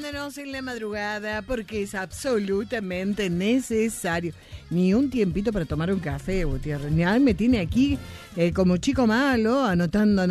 acompañándonos en la madrugada porque es absolutamente necesario. Ni un tiempito para tomar un café, Gutiérrez. Ni me tiene aquí como chico malo, anotando.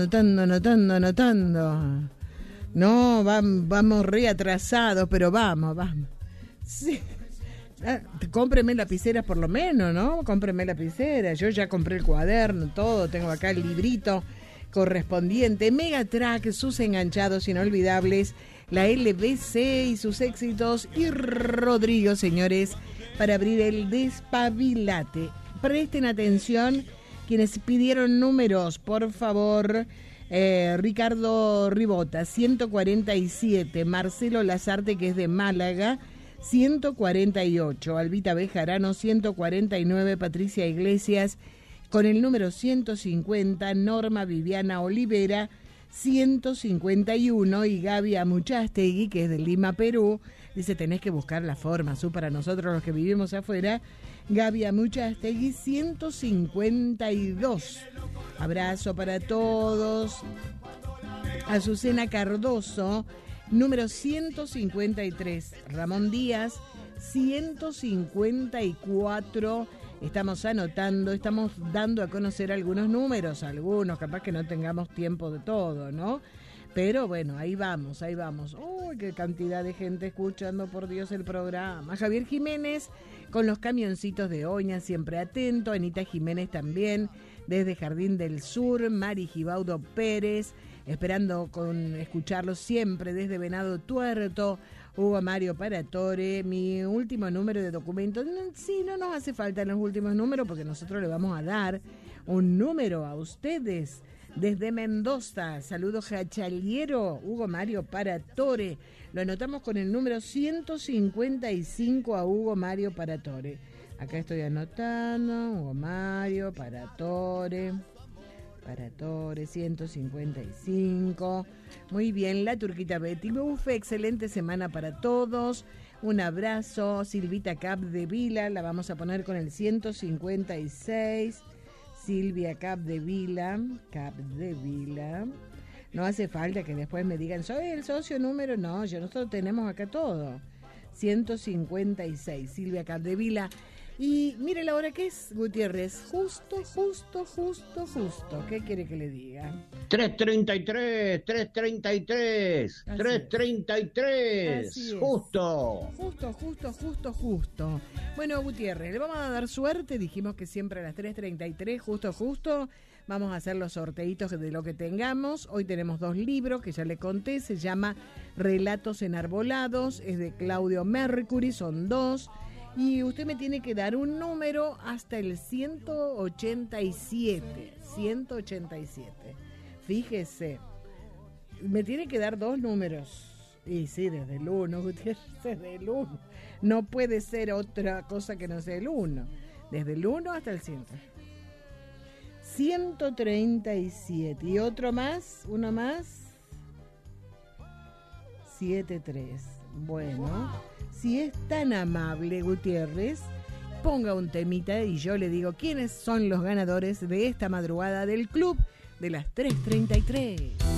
No, vamos re atrasados, pero vamos. Sí. Cómpreme lapiceras por lo menos, ¿no? Cómpreme lapiceras. Yo ya compré el cuaderno, todo. Tengo acá el librito correspondiente. Megatrack, sus enganchados inolvidables, la LBC y sus éxitos, y Rodrigo, señores, para abrir el despabilate. Presten atención quienes pidieron números, por favor. Ricardo Ribota, 147. Marcelo Lazarte, que es de Málaga, 148. Albita Bejarano, 149. Patricia Iglesias, con el número 150, Norma Viviana Olivera, 151, y Gaby Amuchastegui, que es de Lima, Perú, dice, tenés que buscar la forma, para nosotros los que vivimos afuera. Gaby Amuchastegui, 152. Abrazo para todos. Azucena Cardoso, número 153. Ramón Díaz, 154. Estamos anotando, estamos dando a conocer algunos números, capaz que no tengamos tiempo de todo, ¿no? Pero bueno, ahí vamos. ¡Uy, qué cantidad de gente escuchando, por Dios, el programa! Javier Jiménez, con los camioncitos de Oña, siempre atento. Anita Jiménez también, desde Jardín del Sur. Mari Gibaudo Pérez, esperando con escucharlos siempre desde Venado Tuerto. Hugo Mario Paratore, mi último número de documento. Sí, no nos hace falta los últimos números porque nosotros le vamos a dar un número a ustedes. Desde Mendoza, saludos Jachaliero, Hugo Mario Paratore. Lo anotamos con el número 155 a Hugo Mario Paratore. Acá estoy anotando, Hugo Mario Paratore, 155. Muy bien, la Turquita Betty Bufe, excelente semana para todos. Un abrazo. Silvita Cap de Vila, la vamos a poner con el 156. Silvia Cap de Vila. No hace falta que después me digan, soy el socio número. No, nosotros tenemos acá todo. 156, Silvia Cap de Vila. Y mire la hora que es, Gutiérrez. Justo. ¿Qué quiere que le diga? 3:33. 3:33. Justo. Bueno, Gutiérrez, le vamos a dar suerte. Dijimos que siempre a las 3:33, justo. Vamos a hacer los sorteitos de lo que tengamos. Hoy tenemos 2 libros que ya le conté. Se llama Relatos Enarbolados. Es de Claudio Mercury, son 2. Y usted me tiene que dar un número hasta el 187. Fíjese, me tiene que dar 2 números. Y sí, desde el 1, Gutiérrez, desde el 1. No puede ser otra cosa que no sea el 1. Desde el 1 hasta el 100. 137. Y uno más. 73. Bueno, si es tan amable, Gutiérrez, ponga un temita y yo le digo quiénes son los ganadores de esta madrugada del Club de las 3:33.